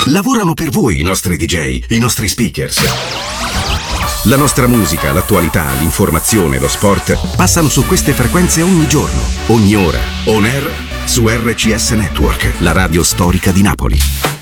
Lavorano per voi i nostri DJ, i nostri speakers. La nostra musica, l'attualità, l'informazione, lo sport passano su queste frequenze ogni giorno, ogni ora. On air su RCS Network, la radio storica di Napoli.